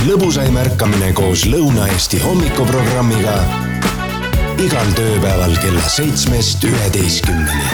lõbusaim ärkamine koos Lõuna-Eesti hommikuprogrammiga igal tööpäeval kella 7-11.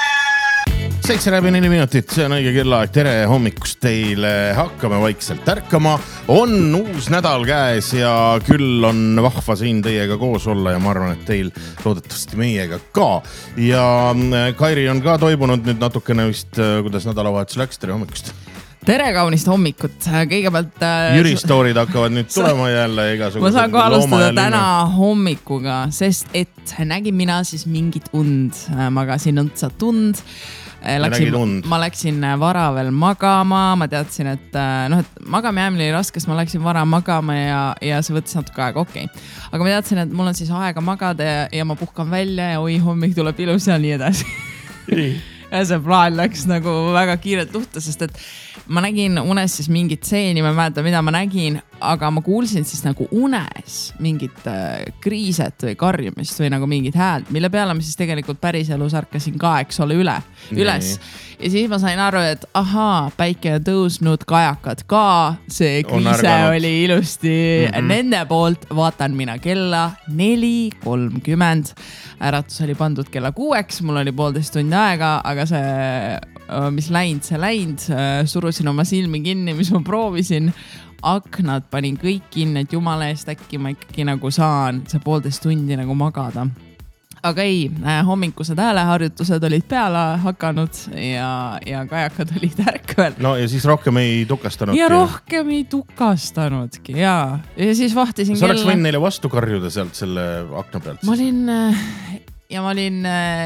7:04 minutit, see on õige kellaaeg. Tere hommikust teile, hakkame vaikselt ärkama. On uus nädal käes ja küll on vahva siin teiega koos olla ja ma arvan, et teil loodetavasti meiega ka. Ja Kairi on ka toibunud nüüd natukene vist, kuidas nädalavahetus läks. Tere hommikust. Tere kaunist hommikut. Kõigepealt Jüri stoorid hakkavad nüüd tulema jälle igasugused. Ma saan ka alustada täna hommikuga, sest et nägin mina siis mingit und. Magasin õndsat und. Ma läksin vara veel magama. Ma teadsin, et magama jäämine oli raske, sest ma läksin vara magama ja see võttis natuke aega, okei. Aga ma teadsin, et mul on siis aega magada ja ma puhkan välja ja oi, hommik tuleb ilus ja nii edasi. Ja see plaan läks nagu väga kiirelt luhta, sest et ma nägin unes siis mingit seeni, ma mäletan, mida ma nägin, aga ma kuulsin siis nagu unes mingit kriiset või karjumist või nagu mingit häält, mille peale ma siis tegelikult päriselus ärkasin ka, eks ole, üles. Ja siis ma sain aru, et päike on tõusnud, kajakad ka, see kriise oli ilusti nende poolt. Vaatan mina kella 4:30. Äratus oli pandud kella 6, mul oli 1,5 tundi aega, aga see, mis läinud, surusin oma silmi kinni, mis ma proovisin. Aknad panin kõik kinni, et jumala eest äkki ma ikkagi nagu saan see 1,5 tundi nagu magada. Aga ei, hommikused hääleharjutused olid peale hakanud ja kajakad olid ärkvel. No ja siis rohkem ei tukastanudki. Ja rohkem ei tukastanudki, jaa. Ja siis vahtisin sa oleks võinud neile vastu karjuda sealt selle akna pealt. Ma olin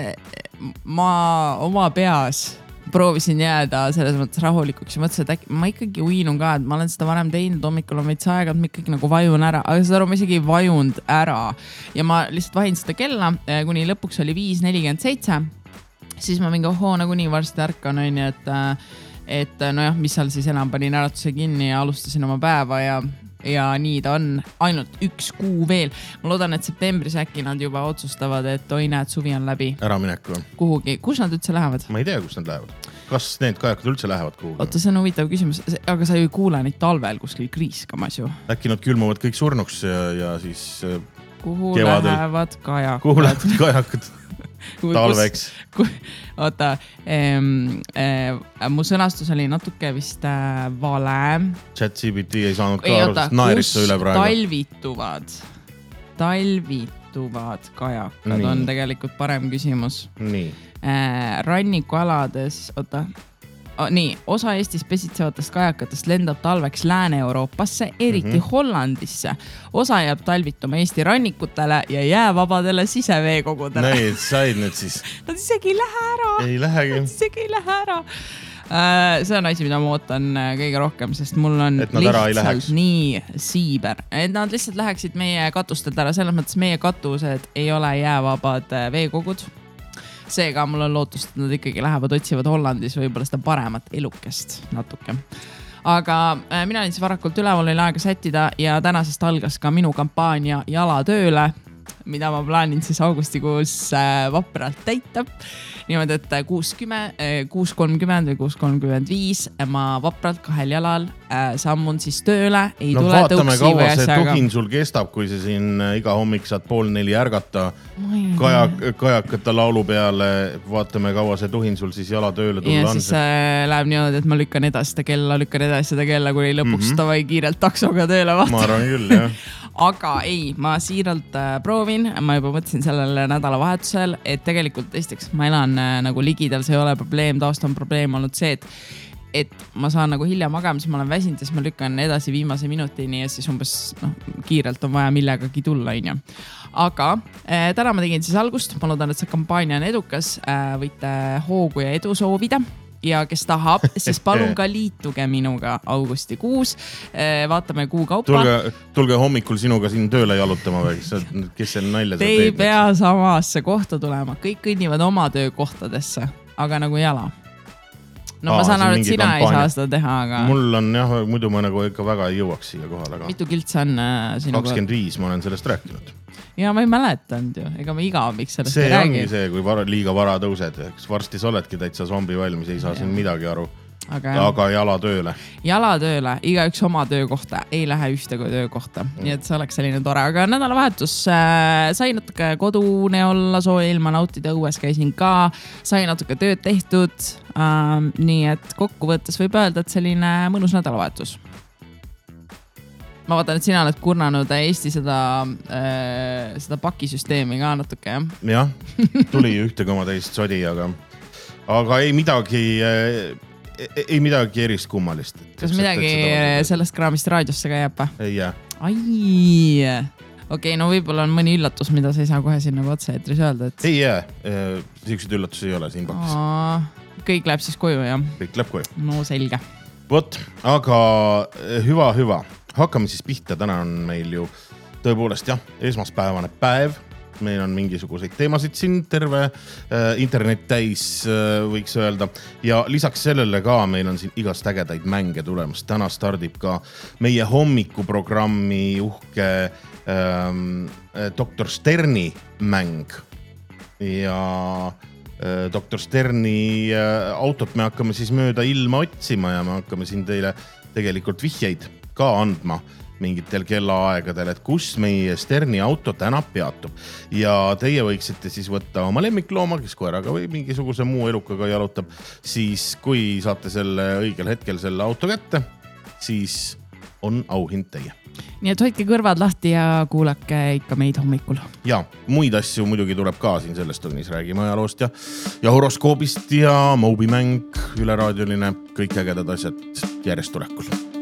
oma peas proovisin jääda selles mõttes rahulikuks ja mõtlesin, et äkki ma ikkagi uinun ka, et ma olen seda varem teinud, hommikul on veits aega, et ma ikkagi nagu vajun ära, aga seda aru ma isegi ei vajunud ära ja ma lihtsalt vahin seda kella, kuni lõpuks oli 5:47, siis ma mingi nagu nii varsti ärkan, et nojah, mis seal siis enam, panin äratuse kinni ja alustasin oma päeva ja nii ta on, ainult 1 kuu veel. Ma loodan, et septembris äkki nad juba otsustavad, et oi näed, suvi on läbi. Äramineku. Kuhugi. Kus nad üldse lähevad? Ma ei tea, kus nad lähevad. Kas need kajakad üldse lähevad kuhugi? Oota, see on huvitav küsimus, aga sa ju ei kuule neid talvel kuskil kriiskamas ju. Äkki nad külmuvad kõik surnuks ja siis kuhu kevadel lähevad kajakad? Kuhu lähevad kajakad? Talveks. Oota, mu sõnastus oli natuke vist vale. ChatGPT ei saanud ka arvust, naerisse üle praegu. Talvituvad kajakad nii. On tegelikult parem küsimus. Nii. Rannikualades, osa Eestis pesitsevatest kajakatest lendab talveks Lääne-Euroopasse, eriti Hollandisse. Osa jääb talvituma Eesti rannikutele ja jäävabadele siseveekogudele. Need said nüüd siis. Nad isegi ei lähe ära. Ei lähegi. See on asi, mida ma ootan kõige rohkem, sest mul on lihtsalt nii siiber. Et nad lihtsalt läheksid meie katustelt ära, selles mõttes meie katused ei ole jäävabad veekogud. Seega mul on lootust, et nad ikkagi lähevad, otsivad Hollandis võib-olla seda paremat elukest natuke. Aga mina olin siis varakult üleval, oli aega sättida ja tänasest algas ka minu kampaania Jalatööle, mida ma plaanin siis augustikuus vapralt täita. Niimoodi, et 6:30 või 6:35 ma vapralt 2 jalal sammun siis tööle. Ei tule vaatame, kaua see tuhin sul kestab, kui see siin iga hommik saad 3:30 ärgata kajakate laulu peale. Vaatame, kaua see tuhin sul siis jalatööle tulla on. Ja siis läheb niimoodi, et ma lükkan edasi seda kella, kui lõpuks tavai kiirelt taksoga tööle vaata. Ma arvan küll, jah. Aga ei, ma siiralt proovin, ma juba mõtlesin sellele nädalavahetusel, et tegelikult esiteks ma elan nagu ligidal, see ei ole probleem, taast on probleem olnud see, et ma saan nagu hilja magama, siis ma olen väsinud, siis ma lükkan edasi viimase minutini ja siis umbes kiirelt on vaja millegagi tulla. Aga täna ma tegin siis algust, ma loodan, et see kampaania on edukas, võite hoogu ja edu soovida. Ja kes tahab, siis palun ka liituge minuga augustikuus. Vaatame kuu kaupa. Tulge hommikul sinuga siin tööle jalutama või? Kes see nalja Te ei pea samasse kohta tulema. Kõik kõnnivad oma töökohtadesse, aga nagu jala. No ma saan aru, et sina kampaania. Ei saa seda teha, aga... Mul on jah, muidu ma nagu ikka väga ei jõuaks siia kohal. Aga... Mitu kiltsa on sinuga? 25 ma olen sellest rääkinud. Ja ma ei mäletanud ju, ega ma iga miks sellest ei räägi. See ongi see, kui liiga vara tõused. Varsti sa oledki täitsa zombi valmis, ei saa siin midagi aru. aga jala tööle. Jala tööle, igaüks oma töökohta, ei lähe ühtegi töökohta. Nii et see oleks selline tore, aga nädalavahetus sai natuke kodune olla, sooja ilma nautida õues käisin ka, sai natuke tööd tehtud. Nii et kokkuvõttes võib öelda, et selline mõnus nädalavahetus. Ma vaatan, et sina oled kurnanud Eesti seda pakisüsteemi ka natuke, jah? Jah, tuli ühte koma teist sodi, aga ei midagi erist kummalist. Kas midagi sellest kraamist raadiosse ka jääb? Ei jää. Okei, no võib-olla on mõni üllatus, mida sa ei saa kohe sinna otse eetris öelda. Et... Ei jää. Siuksed üllatusi ei ole siin pakis. Kõik läheb siis koju, jah? Kõik läheb koju. No selge. Vot, aga hüva. Hakkame siis pihta. Täna on meil ju tõepoolest esmaspäevane päev. Meil on mingisuguseid teemasid siin terve internet täis, võiks öelda. Ja lisaks sellele ka meil on siin igast ägedaid mänge tulemas. Täna stardib ka meie hommikuprogrammi uhke Dr. Sterni mäng. Ja Dr. Sterni autot me hakkame siis mööda ilma otsima ja me hakkame siin teile tegelikult vihjeid ka andma mingitel kellaaegadel, et kus meie Sterni auto täna peatub. Ja teie võiksite siis võtta oma lemmiklooma, kes koeraga või mingisuguse muu elukaga jalutab, siis kui saate selle õigel hetkel selle auto kätte, siis on auhind teie. Nii et hoidke kõrvad lahti ja kuulake ikka meid hommikul. Ja muid asju muidugi tuleb ka siin selles tunnis. Räägime ajaloost ja horoskoobist ja Mobi mäng, üleraadioline, kõik ägedad asjad järjest tulekul.